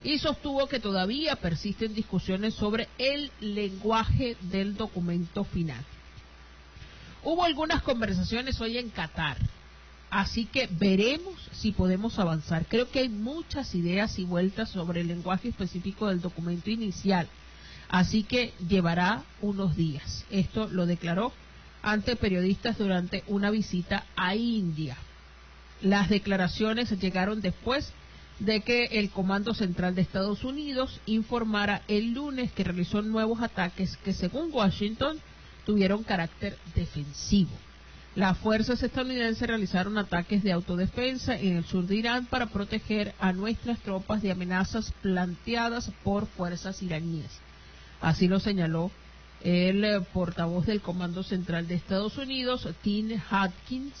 y sostuvo que todavía persisten discusiones sobre el lenguaje del documento final. Hubo algunas conversaciones hoy en Qatar, así que veremos si podemos avanzar. Creo que hay muchas ideas y vueltas sobre el lenguaje específico del documento inicial, así que llevará unos días. Esto lo declaró ante periodistas durante una visita a India. Las declaraciones llegaron después de que el Comando Central de Estados Unidos informara el lunes que realizó nuevos ataques que, según Washington, tuvieron carácter defensivo. Las fuerzas estadounidenses realizaron ataques de autodefensa en el sur de Irán para proteger a nuestras tropas de amenazas planteadas por fuerzas iraníes. Así lo señaló el portavoz del Comando Central de Estados Unidos, Tim Hopkins,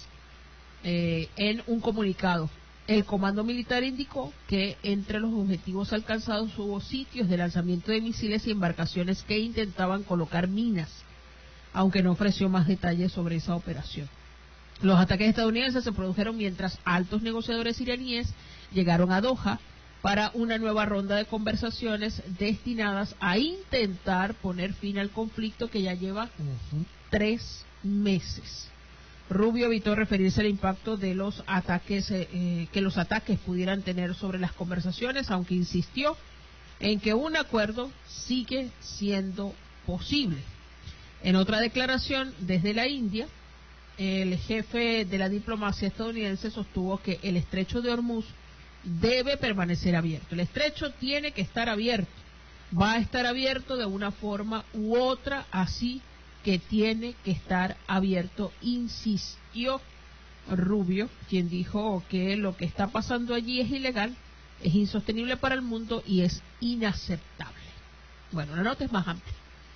en un comunicado. El comando militar indicó que entre los objetivos alcanzados hubo sitios de lanzamiento de misiles y embarcaciones que intentaban colocar minas, aunque no ofreció más detalles sobre esa operación. Los ataques estadounidenses se produjeron mientras altos negociadores iraníes llegaron a Doha para una nueva ronda de conversaciones destinadas a intentar poner fin al conflicto que ya lleva 3 meses. Rubio evitó referirse al impacto de los ataques que los ataques pudieran tener sobre las conversaciones, aunque insistió en que un acuerdo sigue siendo posible. En otra declaración desde la India, el jefe de la diplomacia estadounidense sostuvo que el estrecho de Hormuz debe permanecer abierto. El estrecho tiene que estar abierto, va a estar abierto de una forma u otra, así que tiene que estar abierto, insistió Rubio, quien dijo que lo que está pasando allí es ilegal, es insostenible para el mundo y es inaceptable. Bueno, la nota es más amplia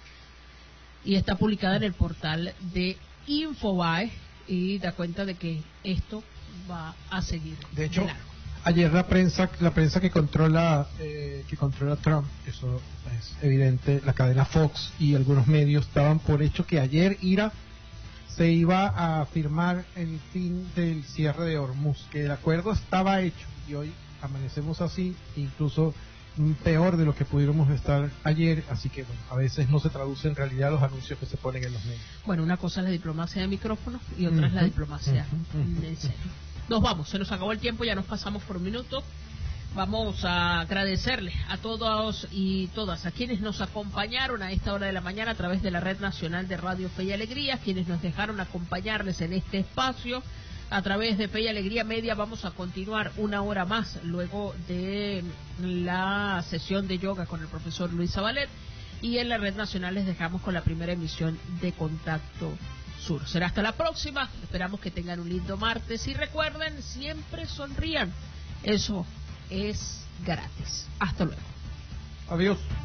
y está publicada en el portal de Infobae y da cuenta de que esto va a seguir. De hecho, ayer la prensa que controla Trump, eso es evidente, la cadena Fox y algunos medios daban por hecho que ayer se iba a firmar el fin del cierre de Hormuz, que el acuerdo estaba hecho y hoy amanecemos así, incluso peor de lo que pudiéramos estar ayer, así que bueno, a veces no se traduce en realidad los anuncios que se ponen en los medios. Bueno, una cosa es la diplomacia de micrófono y otra es la diplomacia de serio. Nos vamos, se nos acabó el tiempo, ya nos pasamos por un minuto. Vamos a agradecerle a todos y todas, a quienes nos acompañaron a esta hora de la mañana a través de la Red Nacional de Radio Fe y Alegría, quienes nos dejaron acompañarles en este espacio. A través de Fe y Alegría Media vamos a continuar una hora más luego de la sesión de yoga con el profesor Luis Zabalet, y en la Red Nacional les dejamos con la primera emisión de Contacto Sur. Será hasta la próxima, esperamos que tengan un lindo martes y recuerden, siempre sonrían, eso es gratis. Hasta luego. Adiós.